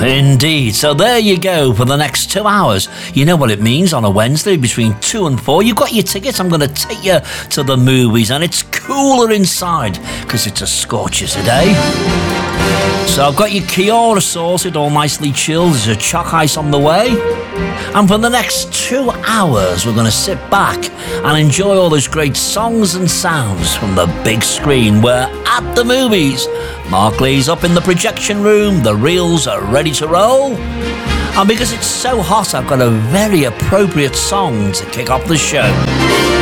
Indeed. So there you go for the next 2 hours. You know what it means on a Wednesday between 2 and 4. You've got your tickets. I'm going to take you to the movies, and it's cooler inside because it's a scorcher today. So I've got your Kiora sorted, all nicely chilled. There's a choc ice on the way. And for the next 2 hours, we're going to sit back and enjoy all those great songs and sounds from the big screen. We're at the movies. Mark Lee's up in the projection room. The reels are ready to roll. And because it's so hot, I've got a very appropriate song to kick off the show.